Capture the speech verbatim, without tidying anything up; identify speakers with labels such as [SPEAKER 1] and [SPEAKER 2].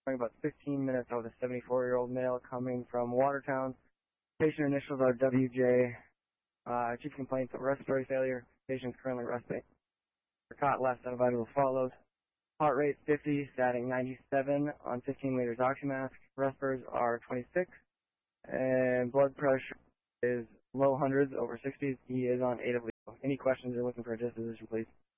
[SPEAKER 1] About fifteen minutes with a seventy-four-year-old male coming from Watertown. Patient initials are W J. Uh, chief complaints of respiratory failure. Patient is currently resting. Cot last and vital follows. Heart rate fifty, static ninety-seven on fifteen liters oxymask. Respiratories are twenty-six. And blood pressure is low hundreds, over sixties. He is on eight of lethal. Any questions or looking for a disposition, please?